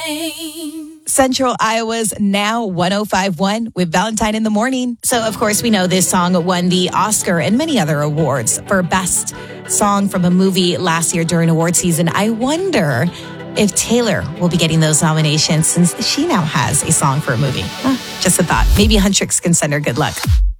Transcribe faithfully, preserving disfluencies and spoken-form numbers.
Central Iowa's Now one oh five point one with Valentine in the Morning. So, of course, we know this song won the Oscar and many other awards for Best Song from a Movie last year during award season. I wonder if Taylor will be getting those nominations since she now has a song for a movie. Huh, just a thought. Maybe Huntrix can send her good luck.